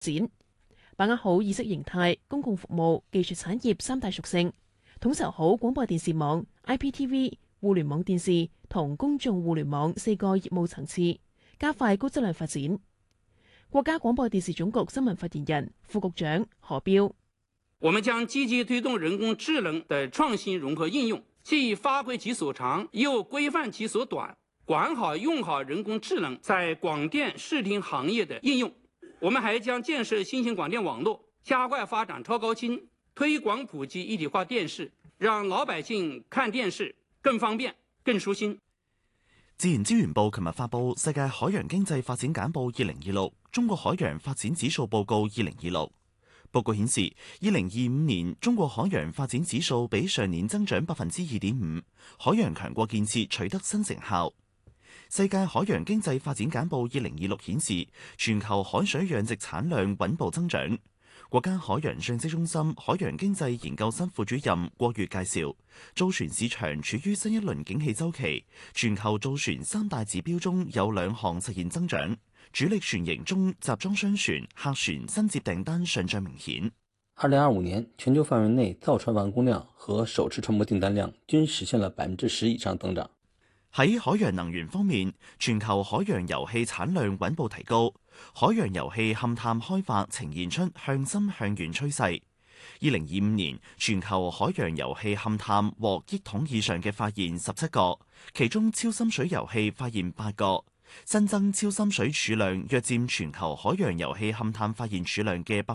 展，把握好意識形態、公共服務、技術產業三大屬性，統籌好廣播電視網、IPTV、互聯網電視同公眾互聯網4個業務層次，加快高質量發展。國家廣播電視總局新聞發言人、副局長何彪： 我們將積極推動人工智能的創新融合應用，既發揮其所長，又規範其所短，管好用好人工智能在廣電視聽行業的應用。我們還將建設新型廣電網絡，加快發展超高清，推廣普及一體化電視，讓老百姓看電視更方便、更舒心。 自然資源部琴日發布《世界海洋經濟發展簡報2026中國海洋發展指數報告2026》。報告顯示，2025年中國海洋發展指數比上年增長2.5%，海洋強國建設取得新成效。世界海洋經濟發展簡報2026顯示，全球海水養殖產量穩步增長。國家海洋信息中心海洋經濟研究室副主任郭月介紹，造船市場處於新一輪景氣週期，全球造船三大指標中有2項實現增長，主力船型中集裝箱船、客船新接訂單上漲明顯。 2025年全球範圍內造船完工量和手持船舶訂單量均實現了10%以上增長。 喺海洋能源方面，全球海洋油氣產量穩步提高，海洋油氣勘探開發呈現出向深向遠趨勢。2025年，全球海洋油氣勘探獲億桶以上嘅發現17個，其中超深水油氣發現8個，新增超深水儲量約佔全球海洋油氣勘探發現儲量嘅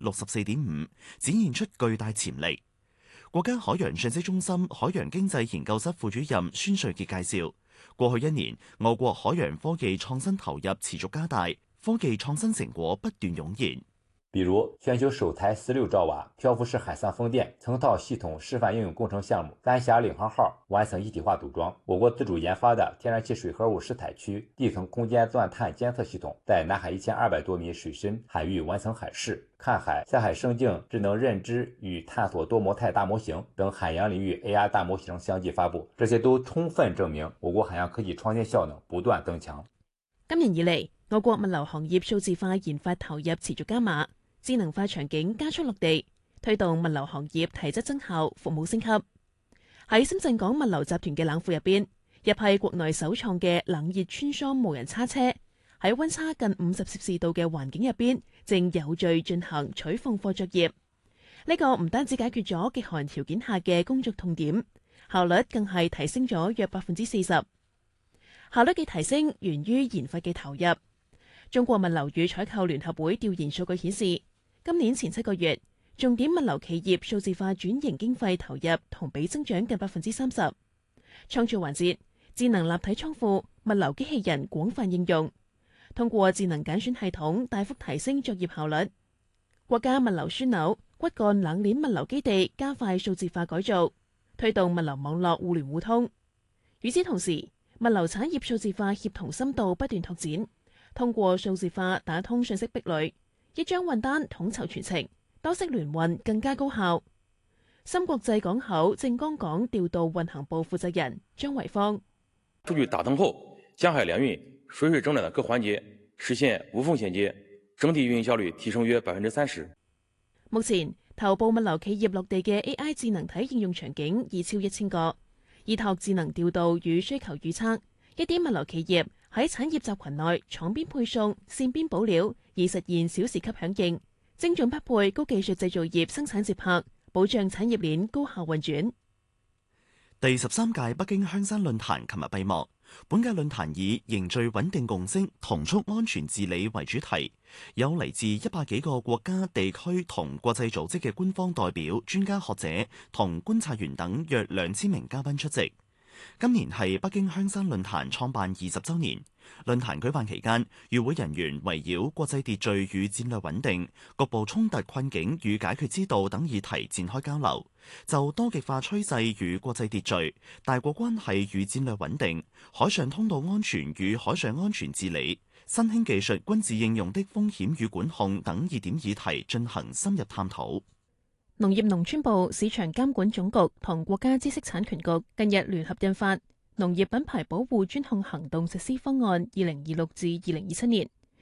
64.5%，展現出巨大潛力。國家海洋信息中心海洋經濟研究室副主任孫瑞傑介紹，過去1年，我國海洋科技創新投入持續加大，科技創新成果不斷湧現。 比如，全球首台16兆瓦漂浮式海上風電成套系統示範應用工程項目丹霞領航號完成一體化組裝。我國自主研發的天然氣水合物試採區地層空間鑽探監測系統在南海1200多米水深海域完成海試，看海、下海生境智能認知與探索多模態大模型等海洋領域 AR 大模型相繼發布，這些都充分證明我國海洋科技創新效能不斷增強。 今年以嚟，我國物流行業數字化研發投入持續加碼，智能化場景加速落地，推動物流行業提質增效、服務升級。喺深圳港物流集團嘅冷庫入邊，一批國內首創嘅冷熱穿梭無人叉車，喺溫差近50攝氏度嘅環境入邊，正有序進行取放貨作業。呢個唔單止解決咗極寒條件下嘅工作痛點，效率更係提升咗約40%。效率嘅提升源於研發嘅投入。中國物流與採購聯合會調研數據顯示，今年前7個月，重點物流企業數字化轉型經費投入同比增長近30%。創造環節、智能立體倉庫、物流機器人廣泛應用，通過智能揀選系統大幅提升作業效率。國家物流樞紐、骨幹冷鏈物流基地加快數字化改造，推動物流網絡互聯互通。與此同時，物流產業數字化協同深度不斷拓展，通過數字化打通信息壁壘，一張運單統籌全程，多式聯運更加高效。深國際港口靖江港調度運行部負責人張偉芳： 數據打通後，江海聯運、水水整轉的各環節實現無縫銜接，整體運營效率提升約30%。 目前，頭部物流企業落地嘅 AI 智能體應用場景已超1000個，依託智能調度與需求預測，一啲物流企業喺產業集群內廠邊配送、線邊補料，以實現小時級響應，精準匹配高技術製造業生產接拍，保障產業鏈高效運轉。 第13屆北京香山論壇琴日閉幕，本屆論壇以凝聚穩定共識、同促安全治理為主題，有嚟自100幾個國家、地區同國際組織嘅官方代表、專家學者同觀察員等約2000名嘉賓出席。今年係北京香山論壇創辦20週年。論壇舉辦期間，與會人員圍繞國際秩序與戰略穩定、局部衝突困境與解決之道等議題展開交流，就多極化趨勢與國際秩序、大國關係與戰略穩定、海上通道安全與海上安全治理、新興技術軍事應用的風險與管控等熱點議題進行深入探討。 農業農村部市場監管總局同國家知識產權局近日聯合印發《農業品牌保護專項行動實施方案（2026至2027年）》，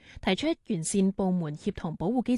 提出完善部門協同保護機制。